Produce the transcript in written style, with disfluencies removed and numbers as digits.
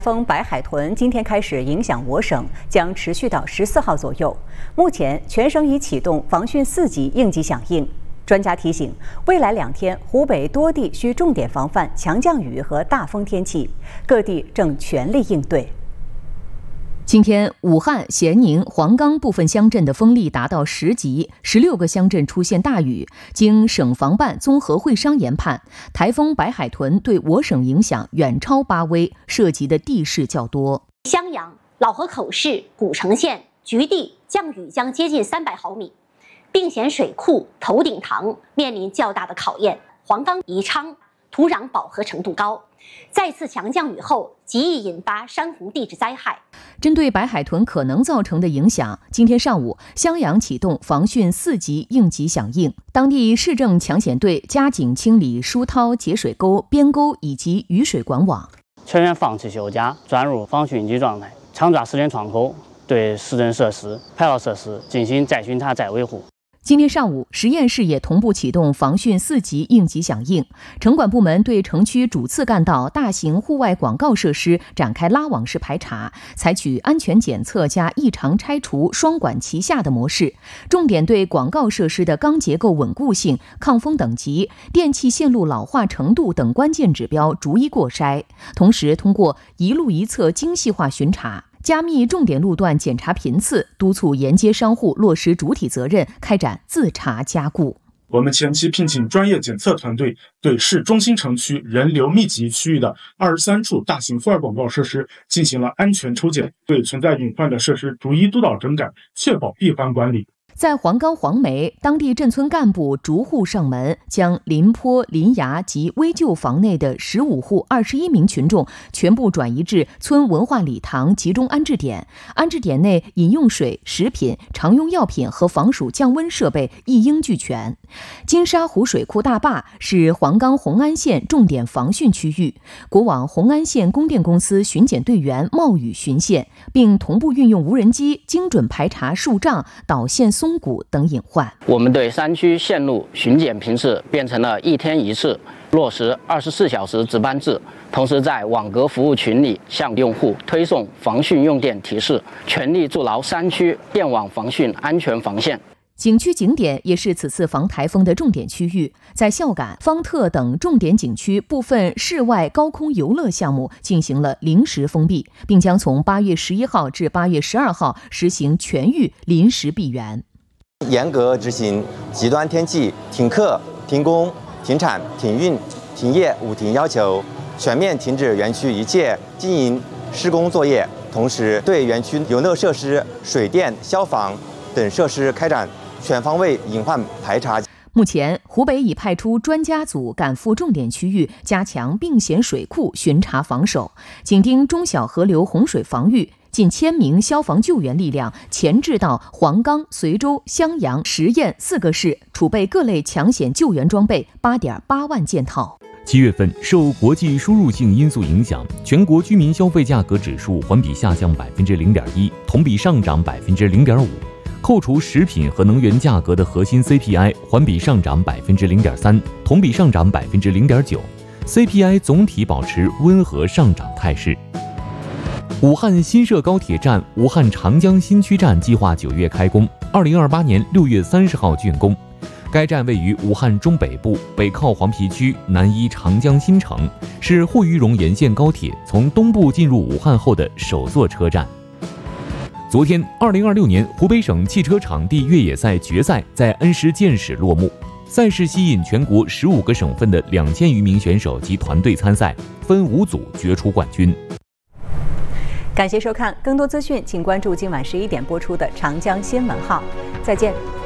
风白海豚今天开始影响我省，将持续到14号左右。目前全省已启动防汛4级应急响应。专家提醒，未来2天湖北多地需重点防范强降雨和大风天气，各地正全力应对。 今天，武汉、咸宁、黄冈部分乡镇的风力达到10级，16个乡镇出现大雨。经省防办综合会商研判，台风白海豚对我省影响远超8威，涉及的地势较多。 襄阳、老河口市、古城县局地降雨将接近300毫米，并贤水库、头顶塘面临较大的考验。黄冈、宜昌土壤饱和程度高，再次强降雨后极易引发山洪地质灾害。 针对白海豚可能造成的影响，今天上午，襄阳启动防汛4级应急响应，当地市政抢险队加紧清理疏涛、截水沟、边沟以及雨水管网， 全员放弃休假，转入防汛应急状态，抢抓时间窗口，对市政设施、配套设施进行再巡查、再维护。 今天上午，十堰市也同步启动防汛4级应急响应，城管部门对城区主次干道、大型户外广告设施展开拉网式排查，采取安全检测加异常拆除双管齐下的模式，重点对广告设施的钢结构稳固性、抗风等级、电气线路老化程度等关键指标逐一过筛，同时通过一路一测精细化巡查，加密重点路段检查频次，督促沿街商户落实主体责任，开展自查加固。 我们前期聘请专业检测团队，对市中心城区人流密集区域的23处大型户外广告设施进行了安全抽检，对存在隐患的设施逐一督导整改，确保闭环管理。 在黄冈黄梅，当地镇村干部逐户上门，将临坡、临崖及危旧房内的15户21名群众全部转移至村文化礼堂集中安置点。安置点内饮用水、食品、常用药品和防暑降温设备一应俱全。金沙湖水库大坝是黄冈红安县重点防汛区域，国网红安县供电公司巡检队员冒雨巡线，并同步运用无人机精准排查树障、导线松谷等隐患。 我们对山区线路巡检频次变成了1天1次，落实24小时值班制，同时在网格服务群里向用户推送防汛用电提示，全力筑牢山区电网防汛安全防线。 景区景点也是此次防台风的重点区域，在孝感、方特等重点景区部分室外高空游乐项目进行了临时封闭，并将从8月11号至8月12号实行全域临时闭园。 严格执行极端天气停课、停工、停产、停运、停业5停要求，全面停止园区一切经营施工作业，同时对园区游乐设施、水电、消防等设施开展全方位隐患排查。 目前，湖北已派出专家组赶赴重点区域，加强并贤水库巡查防守，紧盯中小河流洪水防御。近1000名消防救援力量前置到黄冈、随州、襄阳、十堰4个市，储备各类抢险救援装备8.8万件套。 7月份，受国际输入性因素影响，全国居民消费价格指数环比下降0.1%，同比上涨0.5%。扣除食品和能源价格的核心 CPI 环比上涨0.3%，同比上涨0.9%，CPI 总体保持温和上涨态势。武汉新设高铁站武汉长江新区站计划9月开工，2028年6月30号竣工。该站位于武汉中北部，北靠黄陂区，南依长江新城，是沪渝蓉沿线高铁从东部进入武汉后的首座车站。昨天，2026年湖北省汽车场地越野赛决赛在恩施建始落幕。赛事吸引全国15个省份的2000余名选手及团队参赛，分5组决出冠军。 感谢收看，更多资讯请关注今晚11点播出的长江新闻号。再见。